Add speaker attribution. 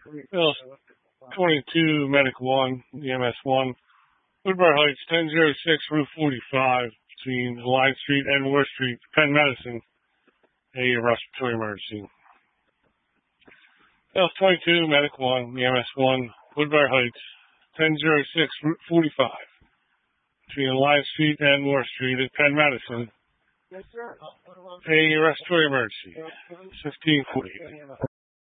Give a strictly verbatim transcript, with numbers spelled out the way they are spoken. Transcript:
Speaker 1: Bill twenty-two, Medic one, E M S one, Woodbury Heights, ten oh six, Route forty-five, between Line Street and Moore Street, Penn Medicine, a respiratory emergency. Bill twenty-two, Medic one, E M S one, Woodbury Heights, ten oh six, Route forty-five, between Line Street and Moore Street at Penn Medicine,
Speaker 2: Yes, sir.
Speaker 1: a respiratory emergency. fifteen forty.